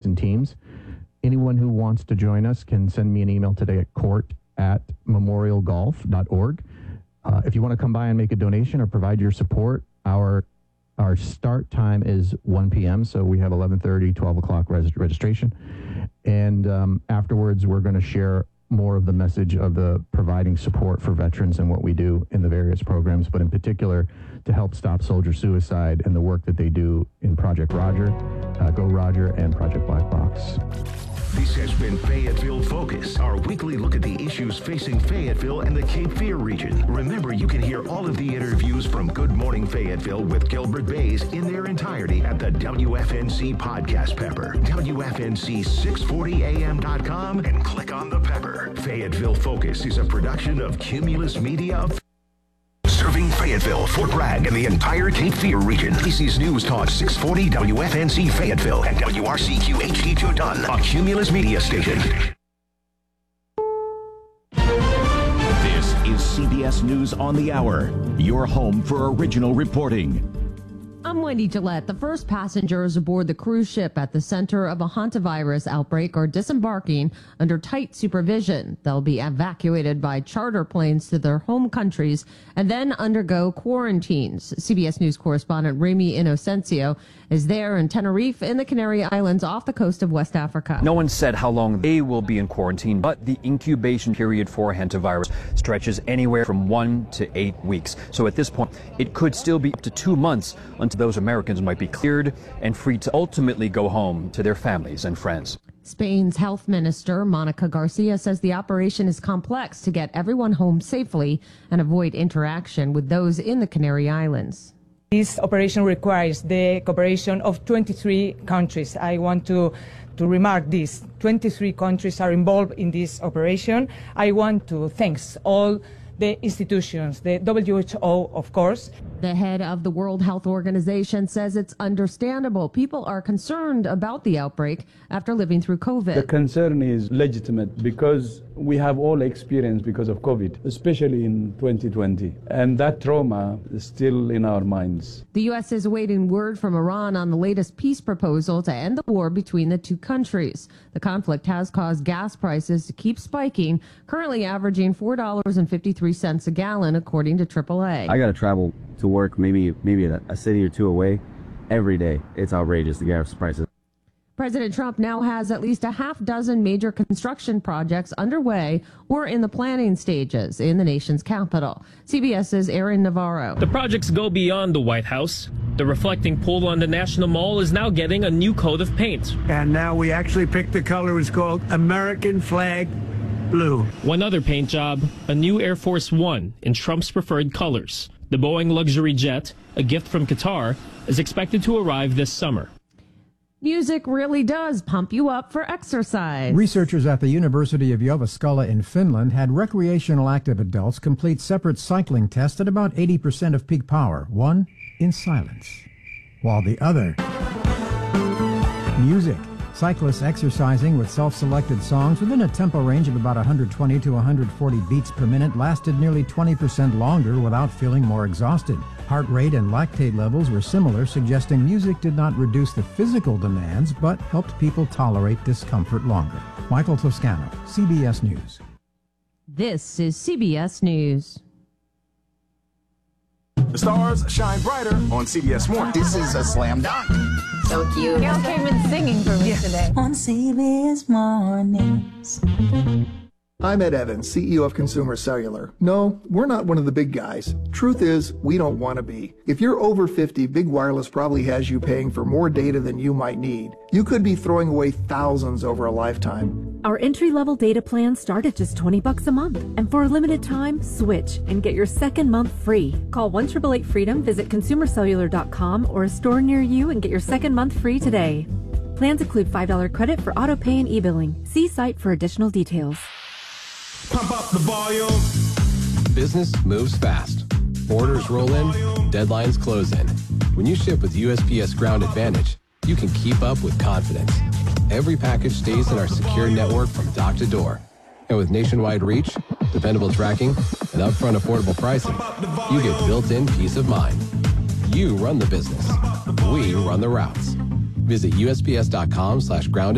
in teams. Anyone who wants to join us can send me an email today at court@memorialgolf.org. If you want to come by and make a donation or provide your support, our start time is 1 p.m., so we have 11:30, 12 o'clock registration. And afterwards, we're going to share more of the message of the providing support for veterans and what we do in the various programs, but in particular to help stop soldier suicide and the work that they do in Project Roger, Go Roger, and Project Black Box. This has been Fayetteville Focus, our weekly look at the issues facing Fayetteville and the Cape Fear region. Remember, you can hear all of the interviews from Good Morning Fayetteville with Gilbert Bays in their entirety at the WFNC Podcast Pepper, WFNC640am.com, and click on the pepper. Fayetteville Focus is a production of Cumulus Media. Serving Fayetteville, Fort Bragg, and the entire Cape Fear region. This is News Talk 640 WFNC Fayetteville and WRCQ HD2 Dunn, a Cumulus Media station. This is CBS News on the Hour, your home for original reporting. I'm Wendy Gillette. The first passengers aboard the cruise ship at the center of a hantavirus outbreak are disembarking under tight supervision. They'll be evacuated by charter planes to their home countries and then undergo quarantines. CBS News correspondent Remy Inocencio is there in Tenerife in the Canary Islands off the coast of West Africa. No one said how long they will be in quarantine, but the incubation period for hantavirus stretches anywhere from 1 to 8 weeks. So at this point, it could still be up to 2 months until those Americans might be cleared and free to ultimately go home to their families and friends. Spain's health minister, Monica Garcia, says the operation is complex to get everyone home safely and avoid interaction with those in the Canary Islands. This operation requires the cooperation of 23 countries. I want to remark this. 23 countries are involved in this operation. I want to thank all the institutions, the WHO, of course. The head of the World Health Organization says it's understandable. People are concerned about the outbreak after living through COVID. The concern is legitimate because we have all experienced because of COVID, especially in 2020. And that trauma is still in our minds. The U.S. is awaiting word from Iran on the latest peace proposal to end the war between the two countries. The conflict has caused gas prices to keep spiking, currently averaging $4.53 a gallon, according to AAA. I got to travel to work maybe a city or two away every day. It's outrageous, the gas prices. President Trump now has at least a half dozen major construction projects underway or in the planning stages in the nation's capital. CBS's Aaron Navarro. The projects go beyond the White House. The reflecting pool on the National Mall is now getting a new coat of paint. And now we actually picked the color. It's called American Flag Blue. One other paint job, a new Air Force One in Trump's preferred colors. The Boeing luxury jet, a gift from Qatar, is expected to arrive this summer. Music really does pump you up for exercise. Researchers at the University of Jyväskylä in Finland had recreational active adults complete separate cycling tests at about 80% of peak power, one in silence, while the other, music. Cyclists exercising with self-selected songs within a tempo range of about 120 to 140 beats per minute lasted nearly 20% longer without feeling more exhausted. Heart rate and lactate levels were similar, suggesting music did not reduce the physical demands, but helped people tolerate discomfort longer. Michael Toscano, CBS News. This is CBS News. The stars shine brighter on CBS Morning. This is a slam dunk. So cute. Gail came in singing for me today. On CBS Mornings. I'm Ed Evans, CEO of Consumer Cellular. No, we're not one of the big guys. Truth is, we don't want to be. If you're over 50, Big Wireless probably has you paying for more data than you might need. You could be throwing away thousands over a lifetime. Our entry-level data plans start at just $20 a month. And for a limited time, switch and get your second month free. Call 1-888-FREEDOM, visit consumercellular.com or a store near you and get your second month free today. Plans include $5 credit for auto pay and e-billing. See site for additional details. Pump up the volume. Business moves fast. Orders roll in, deadlines close in. When you ship with USPS Ground Advantage, you can keep up with confidence. Every package stays in our secure network from dock to door. And with nationwide reach, dependable tracking, and upfront affordable pricing, you get built-in peace of mind. You run the business. We run the routes. Visit USPS.com/ground